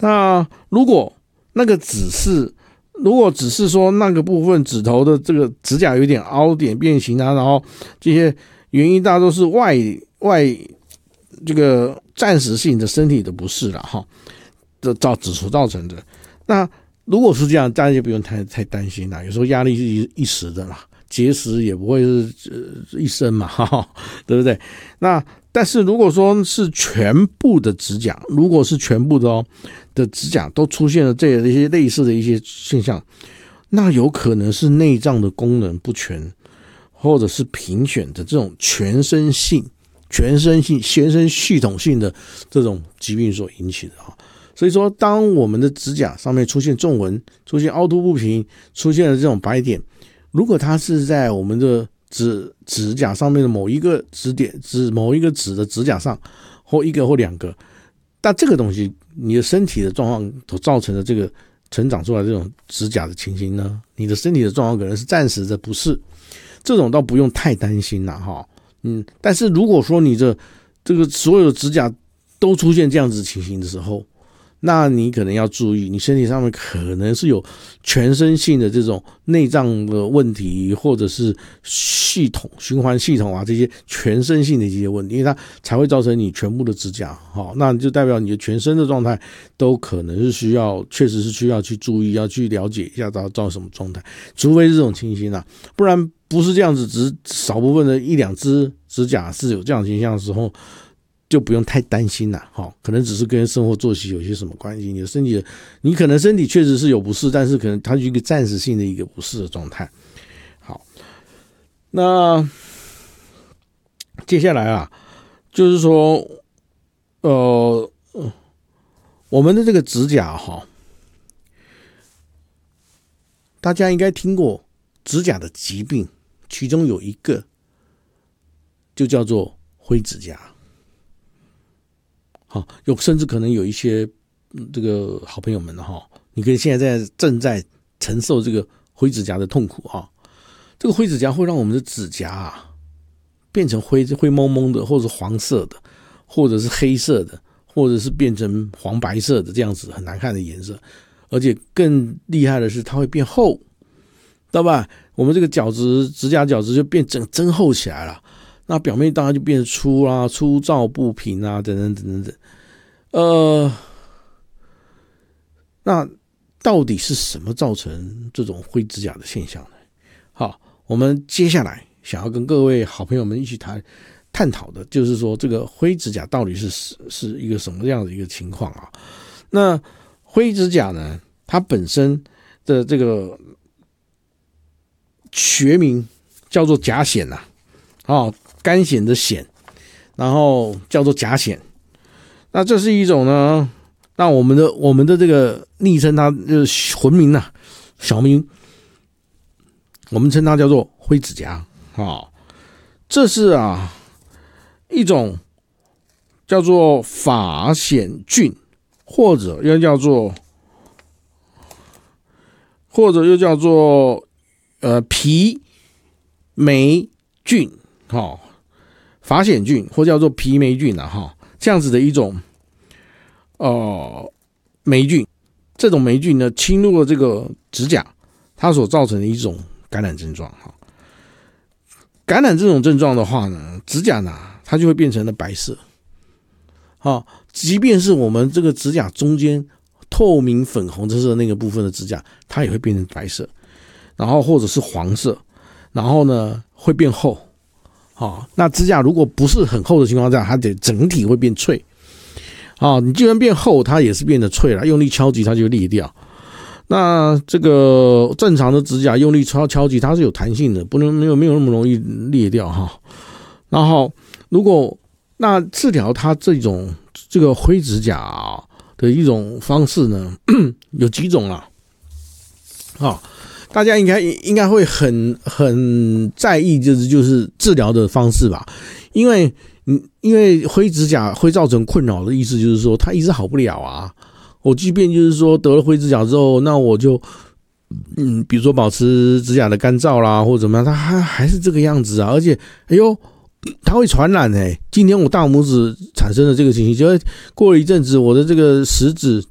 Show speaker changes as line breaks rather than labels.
那如果只是说那个部分指头的这个指甲有点凹点变形啊，然后这些原因大多是外这个暂时性的身体的不适啦所造成的。那如果是这样，大家就不用太担心啦，有时候压力是一时的啦，结石也不会是一生嘛，对不对？那但是如果说是全部的指甲，如果是全部的指甲都出现了这些类似的一些现象，那有可能是内脏的功能不全，或者是贫血的这种全身系统性的这种疾病所引起的。所以说，当我们的指甲上面出现纵纹、出现凹凸不平、出现了这种白点，如果它是在我们的指甲上面的某一个某一个指的指甲上，或一个或两个，但这个东西你的身体的状况所造成的这个成长出来的这种指甲的情形呢，你的身体的状况可能是暂时的不适，这种倒不用太担心啦但是如果说你这个所有的指甲都出现这样子情形的时候，那你可能要注意，你身体上面可能是有全身性的这种内脏的问题，或者是循环系统啊，这些全身性的这些问题，因为它才会造成你全部的指甲。那就代表你的全身的状态都可能是确实是需要去注意，要去了解一下到底什么状态，除非是这种情形啊，不然不是这样子，只是少部分的一两只指甲是有这样的现象的时候，就不用太担心啦，可能只是跟生活作息有些什么关系，你可能身体确实是有不适，但是可能它是一个暂时性的一个不适的状态。好，那接下来啊，就是说我们的这个指甲大家应该听过指甲的疾病，其中有一个就叫做灰指甲。甚至可能有一些这个好朋友们你可以现在正在承受这个灰指甲的痛苦这个灰指甲会让我们的指甲变成灰蒙蒙的，或者是黄色的，或者是黑色的，或者是变成黄白色的，这样子很难看的颜色。而且更厉害的是它会变厚，知道吧？我们这个指甲角质就变真厚起来了，那表面当然就变粗啦，粗糙不平啊，等等等等。那到底是什么造成这种灰指甲的现象呢？好，我们接下来想要跟各位好朋友们一起探讨的，就是说这个灰指甲到底是一个什么样的一个情况啊？那灰指甲呢，它本身的这个学名叫做甲藓干藓的藓，然后叫做甲藓。那这是一种呢，那我们的这个昵称，它就是魂名小名，我们称它叫做灰指甲这是一种叫做法藓菌，或者又叫做皮霉菌法藓菌，或叫做皮霉菌这样子的一种霉菌。这种霉菌呢侵入了这个指甲，它所造成的一种感染症状感染这种症状的话呢，指甲呢它就会变成了白色即便是我们这个指甲中间透明粉红色的那个部分的指甲，它也会变成白色，然后或者是黄色，然后呢会变厚那指甲如果不是很厚的情况下，它得整体会变脆你既然变厚，它也是变得脆了，用力敲击它就裂掉。那这个正常的指甲用力敲击它是有弹性的，没有那么容易裂掉然后那治疗它这个灰指甲的一种方式呢有几种大家应该会很在意，就是治疗的方式吧，因为灰指甲会造成困扰的意思就是说它一直好不了我即便就是说得了灰指甲之后，那我就比如说保持指甲的干燥啦，或者怎么样，它还是这个样子而且它会传染今天我大拇指产生了这个情形，就过了一阵子，我的这个食指